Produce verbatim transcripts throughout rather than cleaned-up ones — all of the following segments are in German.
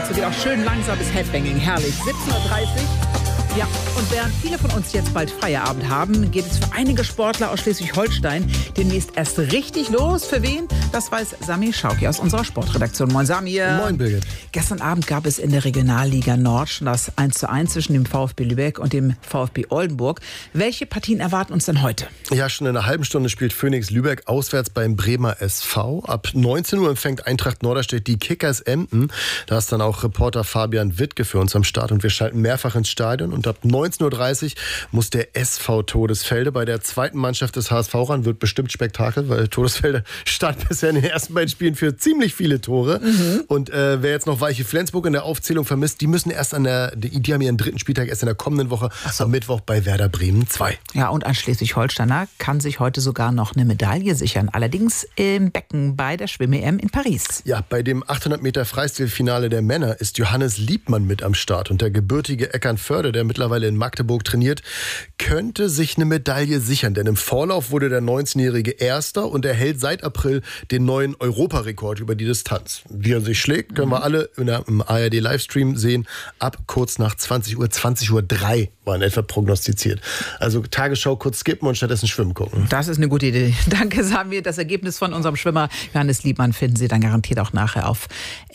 dazu geht auch schön langsames Headbanging. Herrlich. siebzehn Uhr dreißig. Ja, und während viele von uns jetzt bald Feierabend haben, geht es für einige Sportler aus Schleswig-Holstein demnächst erst richtig los. Für wen? Das weiß Sami Schauki aus unserer Sportredaktion. Moin Samir. Moin Birgit. Gestern Abend gab es in der Regionalliga Nord schon das eins zu eins zwischen dem VfB Lübeck und dem VfB Oldenburg. Welche Partien erwarten uns denn heute? Ja, schon in einer halben Stunde spielt Phoenix Lübeck auswärts beim Bremer S V. Ab neunzehn Uhr empfängt Eintracht Norderstedt die Kickers Emden. Da ist dann auch Reporter Fabian Wittke für uns am Start und wir schalten mehrfach ins Stadion. Und ab neunzehn Uhr dreißig muss der S V Todesfelde bei der zweiten Mannschaft des H S V ran. Wird bestimmt Spektakel, weil Todesfelde stand bisher in den ersten beiden Spielen für ziemlich viele Tore. Mhm. Und äh, wer jetzt noch Weiche Flensburg in der Aufzählung vermisst, die müssen erst an der, die haben ihren dritten Spieltag erst in der kommenden Woche, so. Am Mittwoch bei Werder Bremen zwei. Ja, und ein Schleswig-Holsteiner kann sich heute sogar noch eine Medaille sichern. Allerdings im Becken bei der Schwimm-E M in Paris. Ja, bei dem achthundert Meter Freistilfinale der Männer ist Johannes Liebmann mit am Start. Und der gebürtige Eckernförde, der mittlerweile in Magdeburg trainiert, könnte sich eine Medaille sichern. Denn im Vorlauf wurde der neunzehnjährige Erster und er hält seit April den neuen Europarekord über die Distanz. Wie er sich schlägt, können wir alle in der, im A R D-Livestream sehen. Ab kurz nach zwanzig Uhr, zwanzig Uhr drei war in etwa prognostiziert. Also Tagesschau kurz skippen und stattdessen schwimmen gucken. Das ist eine gute Idee. Danke, Samir. Das Ergebnis von unserem Schwimmer Johannes Liebmann finden Sie dann garantiert auch nachher auf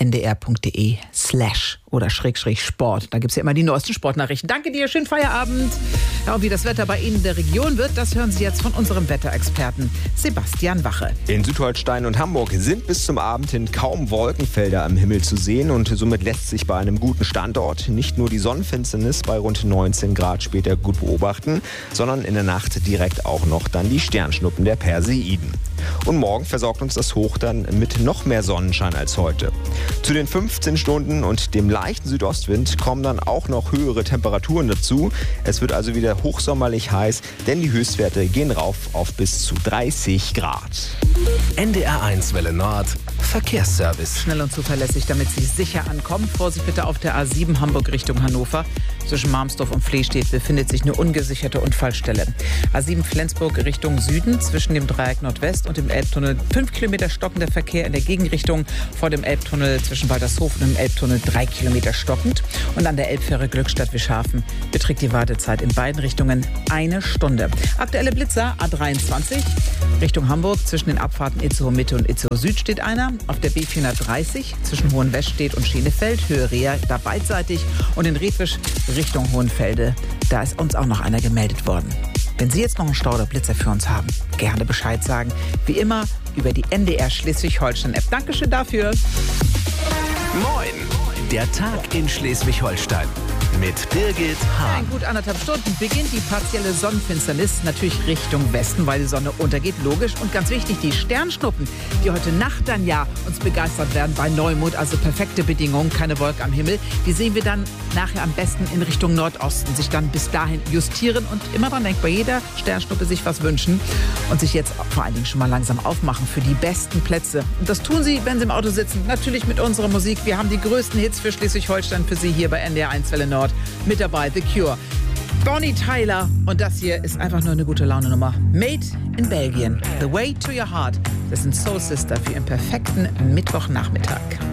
ndr.de slash oder Schrägstrich Sport. Da gibt es ja immer die neuesten Sportnachrichten. Danke dir, schönen Feierabend. Ja, und wie das Wetter bei Ihnen in der Region wird, das hören Sie jetzt von unserem Wetterexperten Sebastian Wache. In Südholstein und Hamburg sind bis zum Abend hin kaum Wolkenfelder am Himmel zu sehen und somit lässt sich bei einem guten Standort nicht nur die Sonnenfinsternis bei rund neunzehn Grad später gut beobachten, sondern in der Nacht direkt auch noch dann die Sternschnuppen der Perseiden. Und morgen versorgt uns das Hoch dann mit noch mehr Sonnenschein als heute. Zu den fünfzehn Stunden und dem leichten Südostwind kommen dann auch noch höhere Temperaturen dazu. Es wird also wieder hochsommerlich heiß, denn die Höchstwerte gehen rauf auf bis zu dreißig Grad. N D R eins Welle Nord Verkehrsservice. Schnell und zuverlässig, damit Sie sicher ankommen. Vorsicht bitte auf der A sieben Hamburg Richtung Hannover. Zwischen Marmsdorf und Flehstedt befindet sich eine ungesicherte Unfallstelle. A sieben Flensburg Richtung Süden zwischen dem Dreieck Nordwest und dem Elbtunnel. Fünf Kilometer stockender Verkehr in der Gegenrichtung vor dem Elbtunnel zwischen Waltershofen und dem Elbtunnel. Drei Kilometer stockend. Und an der Elbfähre Glückstadt-Wischhafen beträgt die Wartezeit in beiden Richtungen eine Stunde. Aktuelle Blitzer A dreiundzwanzig Richtung Hamburg. Zwischen den Abfahrten Itzehoe Mitte und Itzehoe Süd steht einer. Auf der B vierhundertdreißig zwischen Hohenweststedt und Schenefeld. Höhe Reha da beidseitig. Und in Redwisch Richtung Hohenfelde. Da ist uns auch noch einer gemeldet worden. Wenn Sie jetzt noch einen Stau oder Blitzer für uns haben, gerne Bescheid sagen. Wie immer über die N D R Schleswig-Holstein-App. Dankeschön dafür. Moin, der Tag in Schleswig-Holstein. Mit Birgit Hahn. In gut anderthalb Stunden beginnt die partielle Sonnenfinsternis natürlich Richtung Westen, weil die Sonne untergeht, logisch. Und ganz wichtig, die Sternschnuppen, die heute Nacht dann ja uns begeistert werden bei Neumond, also perfekte Bedingungen, keine Wolke am Himmel. Die sehen wir dann nachher am besten in Richtung Nordosten, sich dann bis dahin justieren und immer dran denkt, bei jeder Sternschnuppe sich was wünschen und sich jetzt vor allen Dingen schon mal langsam aufmachen für die besten Plätze. Und das tun Sie, wenn Sie im Auto sitzen, natürlich mit unserer Musik. Wir haben die größten Hits für Schleswig-Holstein für Sie hier bei N D R eins Welle Nord. Mit dabei The Cure, Bonnie Tyler und das hier ist einfach nur eine gute Laune-Nummer. Made in Belgien, The Way to Your Heart. Das sind Soul Sister für Ihren perfekten Mittwochnachmittag.